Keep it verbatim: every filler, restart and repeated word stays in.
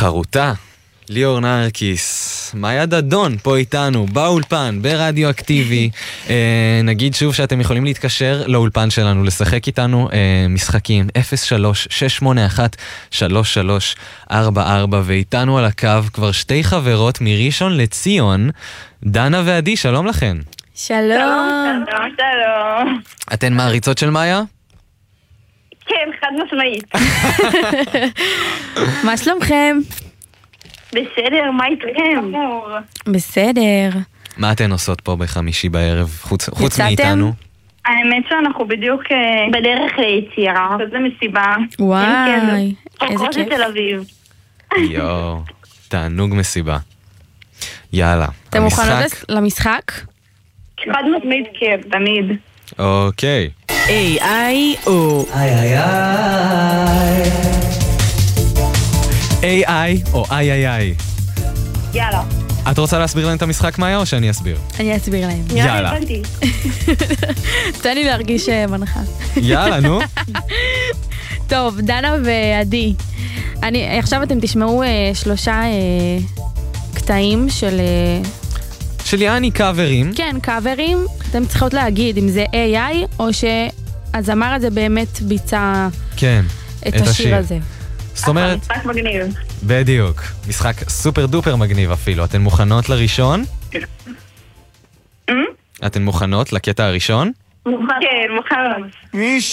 חרוטה, ליאור נרקיס, מאיה דדון פה איתנו, באולפן, ברדיו אקטיבי. אה, נגיד שוב שאתם יכולים להתקשר לאולפן שלנו, לשחק איתנו אה, משחקים אפס שלוש שש שמונה אחת שלוש שלוש ארבע ארבע, ואיתנו על הקו כבר שתי חברות מראשון לציון, דנה ועדי, שלום לכן. שלום. שלום, שלום. אתן מעריצות של מאיה? כן, חד משמעית. מה שלומכם? בסדר, מה איתכם? בסדר. מה אתן עושות פה בחמישי בערב, חוץ, חוץ יצאתם? מאיתנו? האמת שאנחנו בדיוק אה, בדרך ליצירה, כזה מסיבה. וואי, איזה חוקרות כיף. לתל אביב. יואו, תענוג מסיבה. יאללה, אתם מוכנות המשחק? לס- למשחק? חד משמעית כן, תמיד. אוקיי. איי איי או איי איי או איי איי איי. יאללה. את רוצה להסביר להם את המשחק, מאיה, או שאני אסביר? אני אסביר להם. יאללה. הבנתי. תן לי להרגיש אה, בנחה. יאללה, נו. טוב, דנה ועדי. אני, עכשיו אתם תשמעו אה, שלושה אה, קטעים של... אה, של יעני קאברים. כן, קאברים. אתם צריכות להגיד אם זה איי איי או שהזמר הזה באמת ביצע כן, את את השיר. השיר הזה. זאת אומרת, משחק מגניב. בדיוק. משחק סופר דופר מגניב אפילו. אתן מוכנות לראשון? אתן מוכנות לקטע הראשון? כן, מוכן. מי